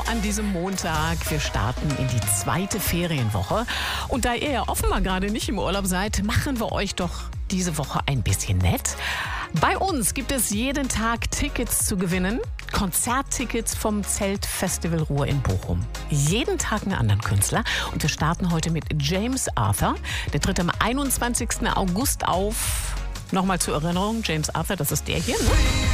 an diesem Montag. Wir starten in die zweite Ferienwoche. Und da ihr ja offenbar gerade nicht im Urlaub seid, machen wir euch doch diese Woche ein bisschen nett. Bei uns gibt es jeden Tag Tickets zu gewinnen. Konzerttickets vom Zeltfestival Ruhr in Bochum. Jeden Tag einen anderen Künstler. Und wir starten heute mit James Arthur. Der tritt am 21. August auf. Nochmal zur Erinnerung, James Arthur, das ist der hier, ne?